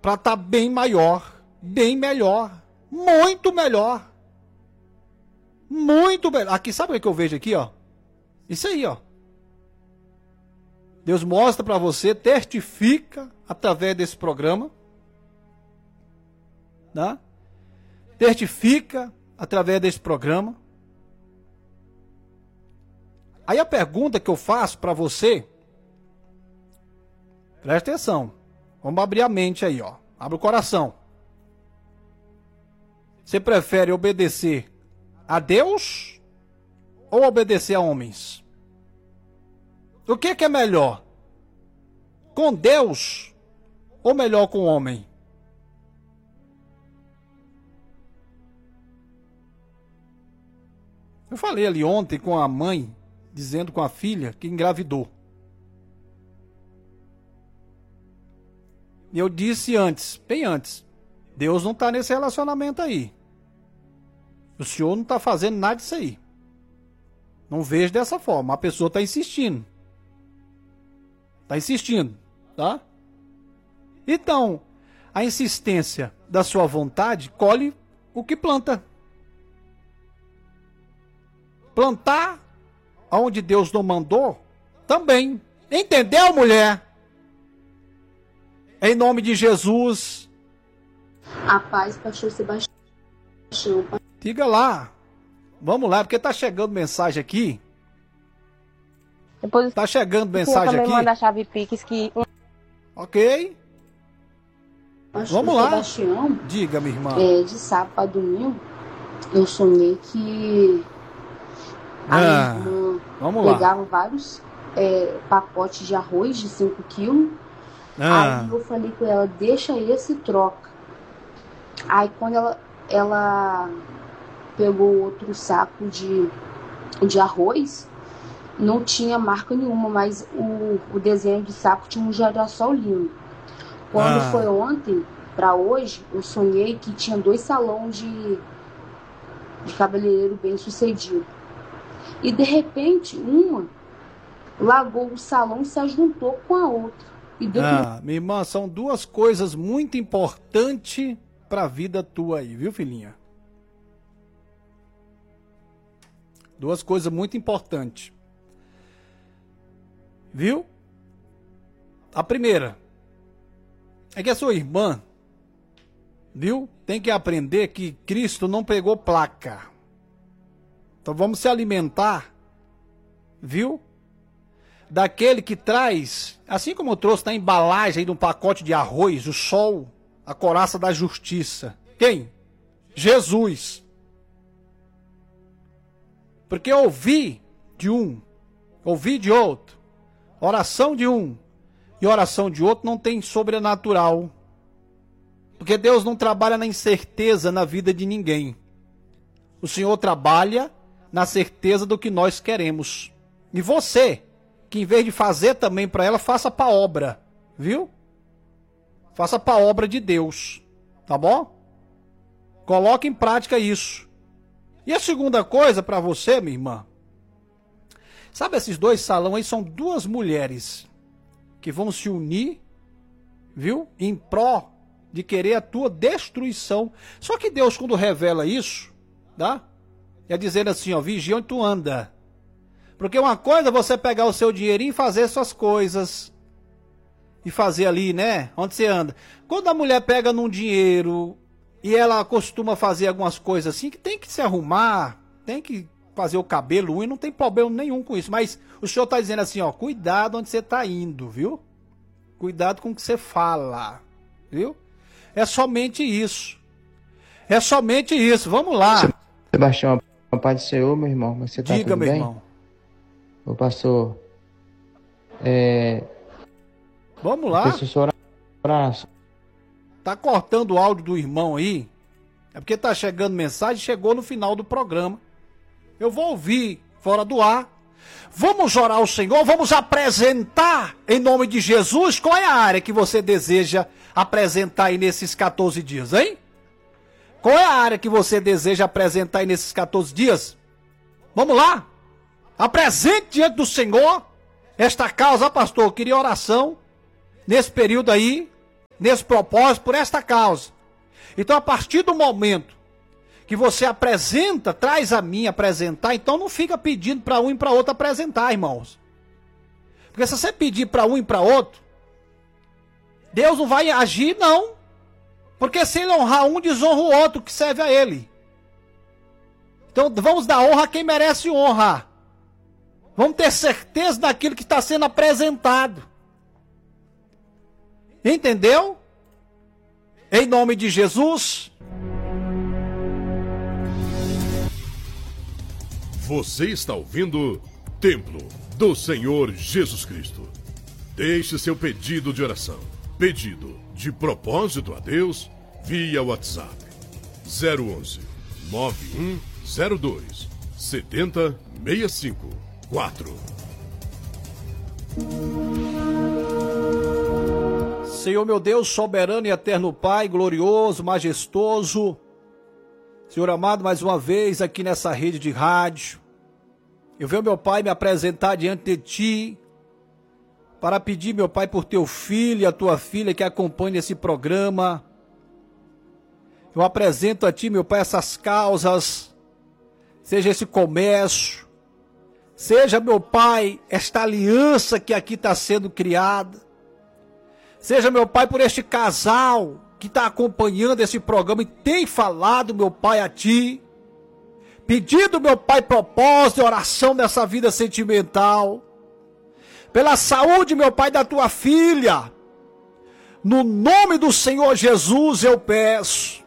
para estar bem maior, bem melhor, muito melhor. Muito melhor. Aqui, sabe o que eu vejo aqui, ó? Isso aí, ó. Deus mostra para você, testifica através desse programa, tá? Testifica através desse programa. Aí a pergunta que eu faço para você, presta atenção, vamos abrir a mente aí, ó. Abre o coração. Você prefere obedecer a Deus ou obedecer a homens? O que é melhor? Com Deus ou melhor com o homem? Eu falei ali ontem com a mãe, dizendo com a filha que engravidou. E eu disse antes, bem antes, Deus não está nesse relacionamento aí. O senhor não está fazendo nada disso aí. Não vejo dessa forma. A pessoa está insistindo. Está insistindo, tá? Então, a insistência da sua vontade colhe o que planta. Plantar onde Deus não mandou, também. Entendeu, mulher? Em nome de Jesus. A paz, pastor Sebastião. Diga lá. Vamos lá, porque tá chegando mensagem aqui. Depois tá chegando mensagem também aqui. Manda a chave Pix que... Ok. Pastor Vamos lá. Sebastião, Diga, minha irmã. De sábado a domingo, eu sonhei que a minha irmã vamos lá. pegava vários pacotes de arroz de 5 quilos. Aí eu falei com ela, deixa esse e troca. Aí quando ela pegou outro saco de arroz, não tinha marca nenhuma, mas o desenho de saco tinha um girassol lindo. Quando foi ontem para hoje, eu sonhei que tinha 2 salões de cabeleireiro bem sucedido. E de repente, uma largou o salão e se juntou com a outra. E deu minha irmã, são 2 coisas muito importantes para a vida tua aí, viu, filhinha? 2 coisas muito importantes. Viu? A primeira é que a sua irmã, viu? Tem que aprender que Cristo não pegou placa. Então vamos se alimentar, viu? Daquele que traz, assim como eu trouxe na embalagem de um pacote de arroz, o sol, a coraça da justiça. Quem? Jesus. Porque ouvi de um, ouvi de outro, oração de um e oração de outro não tem sobrenatural. Porque Deus não trabalha na incerteza na vida de ninguém. O Senhor trabalha na certeza do que nós queremos. E você, que em vez de fazer também para ela, faça para a obra, viu? Faça para a obra de Deus, tá bom? Coloque em prática isso. E a segunda coisa para você, minha irmã, sabe esses 2 salões aí são 2 mulheres que vão se unir, viu? Em pró de querer a tua destruição. Só que Deus, quando revela isso, tá? É dizendo assim, ó, vigia onde tu anda. Porque uma coisa é você pegar o seu dinheirinho e fazer suas coisas. E fazer ali, né? Onde você anda. Quando a mulher pega num dinheiro e ela costuma fazer algumas coisas assim, que tem que se arrumar, tem que fazer o cabelo, unha, não tem problema nenhum com isso. Mas o senhor tá dizendo assim, ó, cuidado onde você tá indo, viu? Cuidado com o que você fala, viu? É somente isso. É somente isso. Vamos lá. Sebastião, a paz do Senhor, meu irmão. Você tá Diga, tudo meu bem? irmão. Ô, pastor. Vamos lá. Tá cortando o áudio do irmão aí. É porque tá chegando mensagem, chegou no final do programa. Eu vou ouvir fora do ar. Vamos orar ao Senhor, vamos apresentar em nome de Jesus. Qual é a área que você deseja apresentar aí nesses 14 dias, hein? Qual é a área que você deseja apresentar aí nesses 14 dias? Vamos lá. Apresente diante do Senhor esta causa, pastor. Eu queria oração nesse período aí nesse propósito por esta causa. Então, a partir do momento que você apresenta, traz a mim apresentar, então não fica pedindo para um e para outro apresentar, irmãos. Porque se você pedir para um e para outro, Deus não vai agir, não. Porque se ele honrar um, desonra o outro que serve a ele. Então vamos dar honra a quem merece honra. Vamos ter certeza daquilo que está sendo apresentado. Entendeu? Em nome de Jesus. Você está ouvindo Templo do Senhor Jesus Cristo. Deixe seu pedido de oração, pedido de propósito a Deus via WhatsApp 011 9102 7065 4. Senhor meu Deus, soberano e eterno Pai, glorioso, majestoso, Senhor amado, mais uma vez aqui nessa rede de rádio, eu venho, meu Pai, me apresentar diante de Ti, para pedir, meu Pai, por Teu filho e a Tua filha que acompanha esse programa. Eu apresento a Ti, meu Pai, essas causas, seja esse comércio, seja, meu Pai, esta aliança que aqui está sendo criada, seja, meu Pai, por este casal que está acompanhando esse programa e tem falado, meu Pai, a Ti, pedindo, meu Pai, propósito e oração nessa vida sentimental, pela saúde, meu Pai, da Tua filha, no nome do Senhor Jesus eu peço,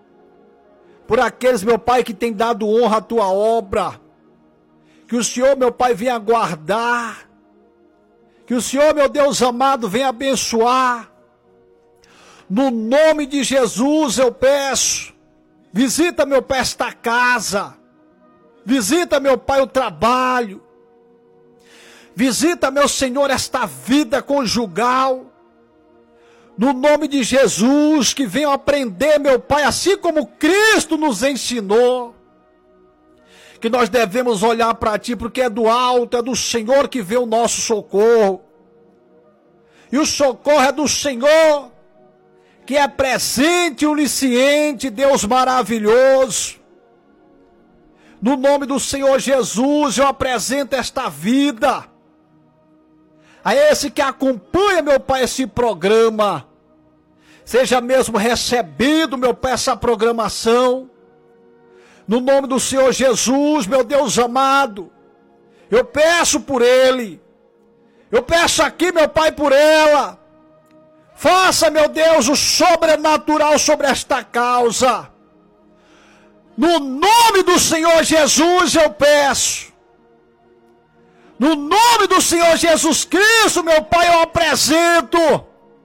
por aqueles, meu Pai, que tem dado honra à Tua obra, que o Senhor, meu Pai, venha guardar, que o Senhor, meu Deus amado, venha abençoar. No nome de Jesus eu peço, visita, meu Pai, esta casa, visita, meu Pai, o trabalho, visita, meu Senhor, esta vida conjugal, no nome de Jesus, que venham aprender, meu Pai, assim como Cristo nos ensinou, que nós devemos olhar para Ti, porque é do alto, é do Senhor que vê o nosso socorro, e o socorro é do Senhor, que é presente e onisciente, Deus maravilhoso. No nome do Senhor Jesus, eu apresento esta vida a esse que acompanha, meu Pai, esse programa. Seja mesmo recebido, meu Pai, essa programação. No nome do Senhor Jesus, meu Deus amado, eu peço por ele. Eu peço aqui, meu Pai, por ela. Faça, meu Deus, o sobrenatural sobre esta causa. No nome do Senhor Jesus eu peço. No nome do Senhor Jesus Cristo, meu Pai, eu apresento.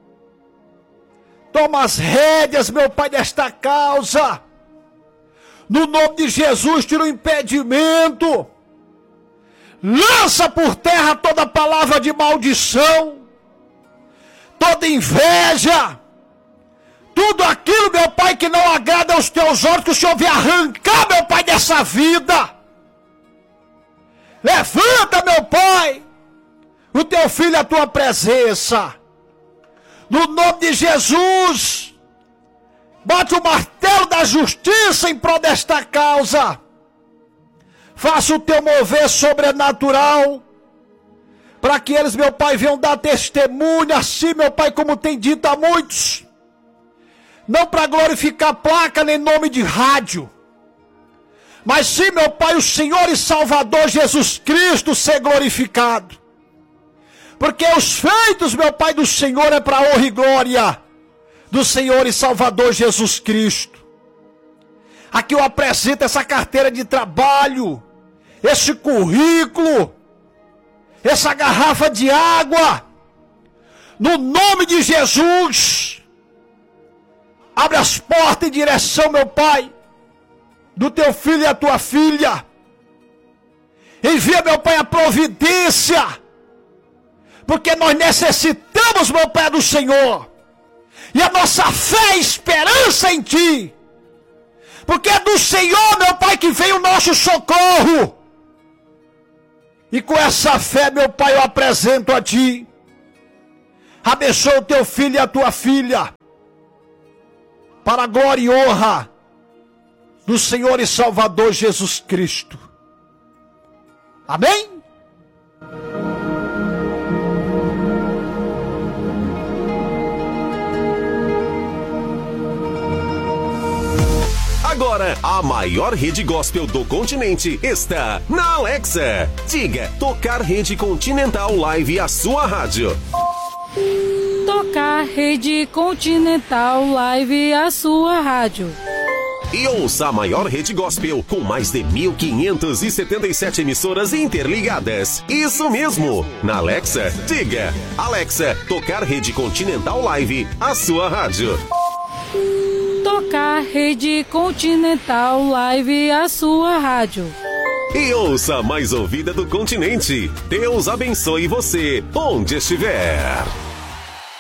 Toma as rédeas, meu Pai, desta causa. No nome de Jesus, tira o impedimento. Lança por terra toda palavra de maldição, toda inveja, tudo aquilo, meu Pai, que não agrada aos Teus olhos, que o Senhor venha arrancar, meu Pai, dessa vida. Levanta, meu Pai, o Teu filho à Tua presença. No nome de Jesus, bate o martelo da justiça em prol desta causa. Faça o Teu mover sobrenatural, para que eles, meu Pai, venham dar testemunho, assim, meu Pai, como tem dito a muitos. Não para glorificar placa nem nome de rádio, mas sim, meu Pai, o Senhor e Salvador Jesus Cristo ser glorificado. Porque os feitos, meu Pai, do Senhor é para a honra e glória do Senhor e Salvador Jesus Cristo. Aqui eu apresento essa carteira de trabalho, esse currículo, essa garrafa de água, no nome de Jesus. Abre as portas em direção, meu Pai, do Teu filho e a Tua filha. Envia, meu Pai, a providência, porque nós necessitamos, meu Pai, do Senhor. E a nossa fé e esperança em Ti, porque é do Senhor, meu Pai, que vem o nosso socorro. E com essa fé, meu Pai, eu apresento a Ti. Abençoa o Teu filho e a Tua filha. para a glória e honra do Senhor e Salvador Jesus Cristo. Amém? Agora, a maior rede gospel do continente está na Alexa. Diga, tocar Rede Continental Live, a sua rádio. Tocar Rede Continental Live, a sua rádio. E ouça a maior rede gospel com mais de 1.577 emissoras interligadas. Isso mesmo! Na Alexa, diga, Alexa, tocar Rede Continental Live, a sua rádio. Tocar Rede Continental Live, a sua rádio. E ouça a mais ouvida do continente. Deus abençoe você, onde estiver.